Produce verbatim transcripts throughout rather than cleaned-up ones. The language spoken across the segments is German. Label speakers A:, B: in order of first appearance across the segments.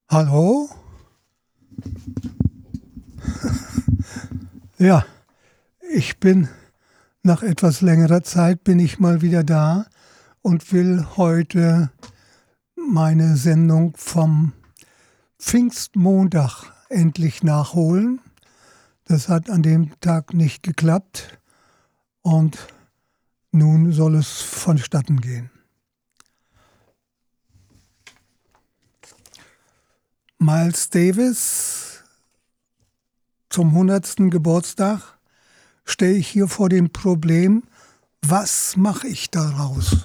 A: Hallo? Ja, ich bin nach etwas längerer Zeit bin ich mal wieder da und will heute meine Sendung vom Pfingstmontag endlich nachholen. Das hat an dem Tag nicht geklappt und nun soll es vonstatten gehen. Miles Davis zum hundertsten Geburtstag stehe ich hier vor dem Problem, was mache ich daraus?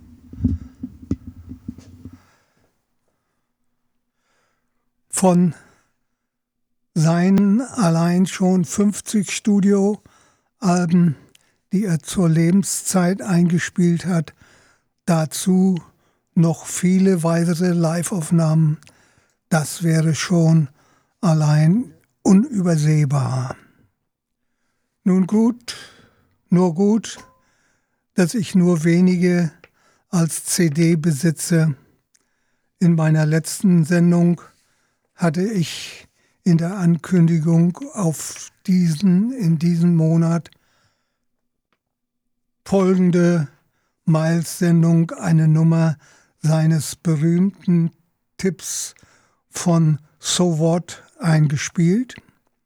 A: Von seinen allein schon fünfzig Studioalben, die er zur Lebenszeit eingespielt hat, dazu noch viele weitere Live-Aufnahmen. Das wäre schon allein unübersehbar. Nun gut, nur gut, dass ich nur wenige als C D besitze. In meiner letzten Sendung hatte ich in der Ankündigung auf diesen, in diesem Monat folgende Miles-Sendung eine Nummer seines berühmten Tipps von So What eingespielt.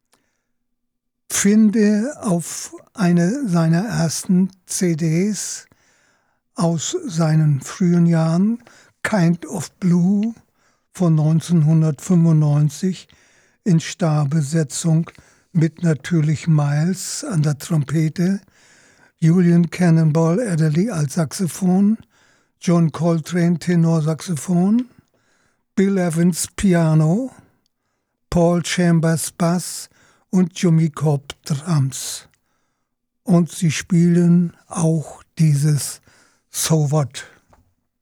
A: Finde auf eine seiner ersten C Ds aus seinen frühen Jahren, Kind of Blue von neunzehnhundertfünfundneunzig, in Starbesetzung mit natürlich Miles an der Trompete, Julian Cannonball Adderley als Saxophon, John Coltrane Tenorsaxophon, Bill Evans Piano, Paul Chambers Bass und Jimmy Cobb Drums. Und sie spielen auch dieses So What.